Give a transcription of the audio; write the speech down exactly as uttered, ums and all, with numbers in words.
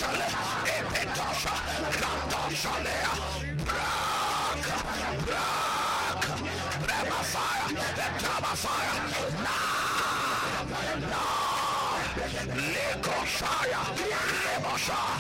Shale, Epetosha, Katoshalea, Brak, Brak, Bremasaya, Etamasaya, now, now, Lekoshaya, Lebosha,